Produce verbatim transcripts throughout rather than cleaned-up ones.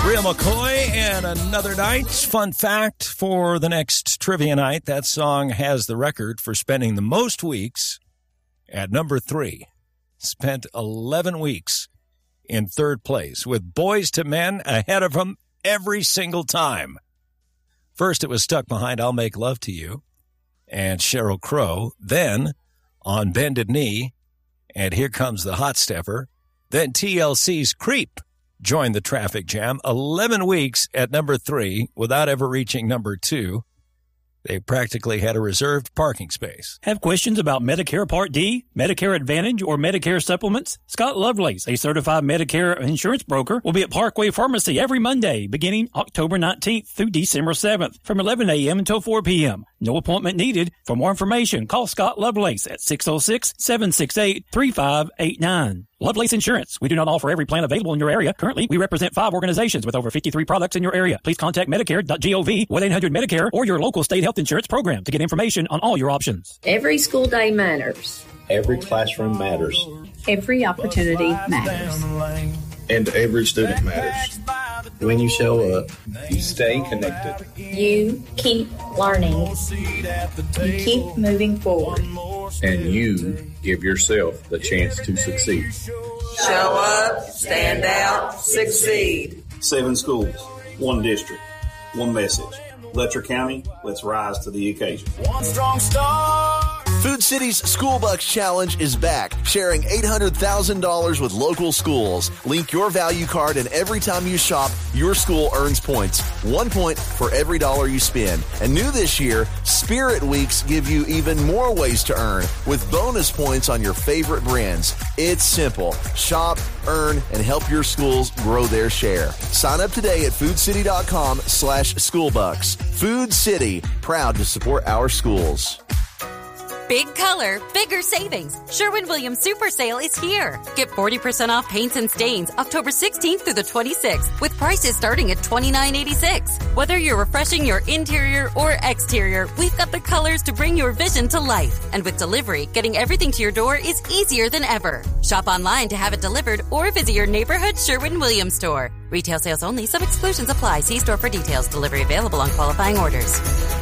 Real McCoy and Another Night. Fun fact for the next trivia night, that song has the record for spending the most weeks at number three. Spent eleven weeks in third place, with Boys to Men ahead of him every single time. First, it was stuck behind I'll Make Love to You and Sheryl Crow. Then, On Bended Knee, and Here Comes the Hot Stepper. Then T L C's Creep joined the traffic jam. eleven weeks at number three without ever reaching number two. They practically had a reserved parking space. Have questions about Medicare Part D, Medicare Advantage, or Medicare supplements? Scott Lovelace, a certified Medicare insurance broker, will be at Parkway Pharmacy every Monday, beginning October nineteenth through December seventh, from eleven a.m. until four p.m. No appointment needed. For more information, call Scott Lovelace at six oh six, seven six eight, three five eight nine. Lovelace Insurance. We do not offer every plan available in your area. Currently, we represent five organizations with over fifty-three products in your area. Please contact Medicare dot gov, one eight hundred Medicare, or your local state health insurance program to get information on all your options. Every school day matters. Every classroom matters. Every opportunity matters. And every student matters. When you show up, you stay connected. You keep learning. You keep moving forward. And you give yourself the chance to succeed. Show up, stand out, succeed. Seven schools, one district, one message. Letcher County, let's rise to the occasion. One strong star. Food City's School Bucks Challenge is back, sharing eight hundred thousand dollars with local schools. Link your value card, and every time you shop, your school earns points. One point for every dollar you spend. And new this year, Spirit Weeks give you even more ways to earn, with bonus points on your favorite brands. It's simple. Shop, earn, and help your schools grow their share. Sign up today at foodcity.com slash schoolbucks. Food City, proud to support our schools. Big color, bigger savings. Sherwin-Williams Super Sale is here. Get forty percent off paints and stains October sixteenth through the twenty-sixth, with prices starting at twenty-nine eighty-six. Whether you're refreshing your interior or exterior, we've got the colors to bring your vision to life. And with delivery, getting everything to your door is easier than ever. Shop online to have it delivered or visit your neighborhood Sherwin-Williams store. Retail sales only. Some exclusions apply. See store for details. Delivery available on qualifying orders.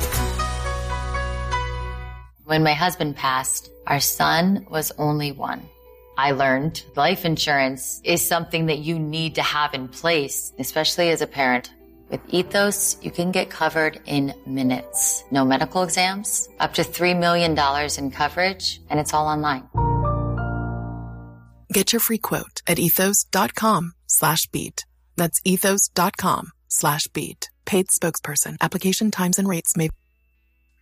When my husband passed, our son was only one. I learned life insurance is something that you need to have in place, especially as a parent. With Ethos, you can get covered in minutes. No medical exams, up to three million dollars in coverage, and it's all online. Get your free quote at ethos.com slash beat. That's ethos.com slash beat. Paid spokesperson. Application times and rates may